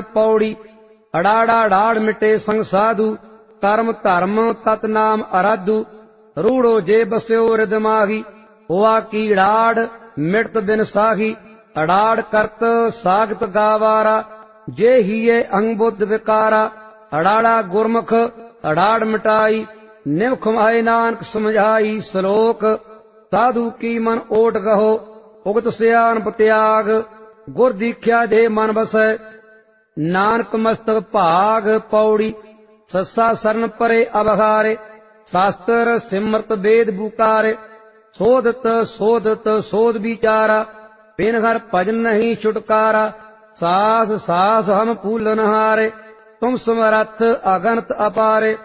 पौड़ी। अड़ाड़ा डाड़ मिटे संग साधु, कर्म धर्म तत नाम अराधु। रूढ़ो जे बस्यो रिद माही, हुआ कीड़ाड़ मिटत बिन साही। अड़ाड़ करत सागत गावारा, जे हिये अंग बुद्ध विकारा। अड़ाड़ा गुरमुख अड़ाड़ मिटाई, निमख माहे नानक समझाई। श्लोक साधु की मन ओट गहो, उगत सियानप त्याग। गुर दीख्या जे मन बसै, नानक मस्तक भाग। पौड़ी सस्सा सरन परे अवघारे, शास्त्र सिमरत वेद बुकारे। शोधत शोधत शोध विचारा, बिन हर भजन नहीं छुटकारा। सास सास हम फूलन हारे, तुम समरथ अगणत अपारे।